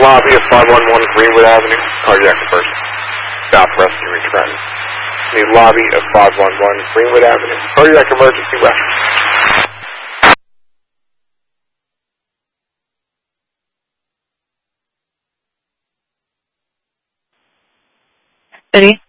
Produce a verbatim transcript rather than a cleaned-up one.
lobby of five one one Greenwood Avenue, cardiac emergency. South rescue trend. The lobby of five one one Greenwood Avenue, cardiac emergency rescue. City.